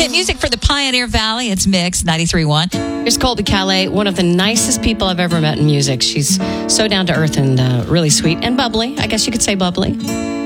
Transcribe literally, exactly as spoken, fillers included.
Hit music for the Pioneer Valley. It's Mix ninety-three point one. Here's Colby Calais, one of the nicest people I've ever met in music. She's so down to earth and uh, really sweet and bubbly. I guess you could say bubbly.